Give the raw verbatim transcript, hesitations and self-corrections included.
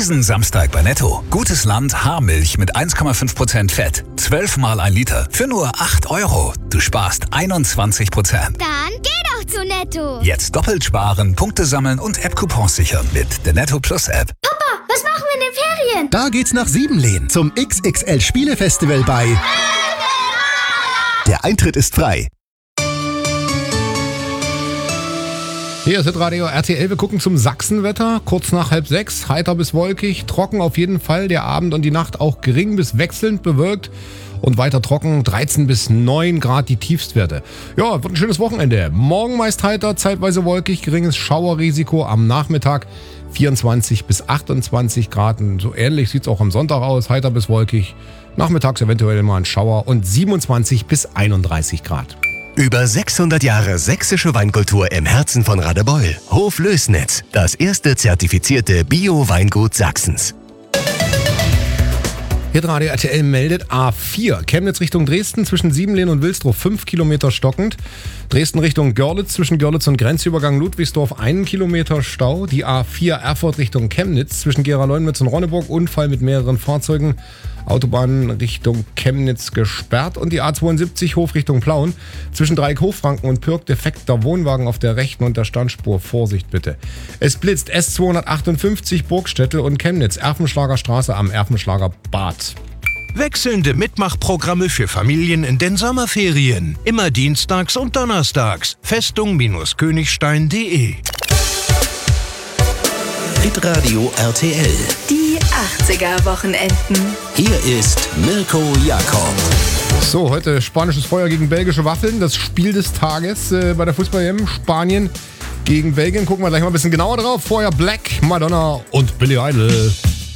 Diesen Samstag bei Netto. Gutes Land Haarmilch mit eins Komma fünf Prozent Fett. zwölf Mal ein Liter für nur acht Euro. Du sparst einundzwanzig Prozent. Dann geh doch zu Netto. Jetzt doppelt sparen, Punkte sammeln und App-Coupons sichern mit der Netto Plus App. Papa, was machen wir in den Ferien? Da geht's nach Siebenlehn zum X X L Spielefestival bei... Der Eintritt ist frei. Hier ist Radio R T L. Wir gucken zum Sachsenwetter. Kurz nach halb sechs. Heiter bis wolkig. Trocken auf jeden Fall. Der Abend und die Nacht auch gering bis wechselnd bewölkt. Und weiter trocken. dreizehn bis neun Grad die Tiefstwerte. Ja, wird ein schönes Wochenende. Morgen meist heiter, zeitweise wolkig. Geringes Schauerrisiko am Nachmittag. vierundzwanzig bis achtundzwanzig Grad. Und so ähnlich sieht es auch am Sonntag aus. Heiter bis wolkig. Nachmittags eventuell mal ein Schauer. Und siebenundzwanzig bis einunddreißig Grad. Über sechshundert Jahre sächsische Weinkultur im Herzen von Radebeul. Hof Lößnitz, das erste zertifizierte Bio-Weingut Sachsens. Hitradio R T L meldet A vier. Chemnitz Richtung Dresden zwischen Siebenlehn und Wilsdruff fünf Kilometer stockend. Dresden Richtung Görlitz zwischen Görlitz und Grenzübergang Ludwigsdorf einen Kilometer Stau. Die A vier Erfurt Richtung Chemnitz zwischen Gera-Leunwitz und Ronneburg Unfall mit mehreren Fahrzeugen. Autobahn Richtung Chemnitz gesperrt. Und die A zweiundsiebzig Hof Richtung Plauen zwischen Dreieck Hochfranken und Pürg defekter Wohnwagen auf der rechten und der Standspur. Vorsicht bitte. Es blitzt S zweihundertachtundfünfzig Burgstädtel und Chemnitz Erfenschlager Straße am Erfenschlager Bad. Wechselnde Mitmachprogramme für Familien in den Sommerferien. Immer dienstags und donnerstags. Festung-Königstein punkt de. Hitradio R T L. Die achtziger-Wochenenden. Hier ist Mirko Jakob. So, heute spanisches Feuer gegen belgische Waffeln. Das Spiel des Tages äh, bei der Fußball-E M. Spanien gegen Belgien. Gucken wir gleich mal ein bisschen genauer drauf. Vorher Black, Madonna und Billy Idol.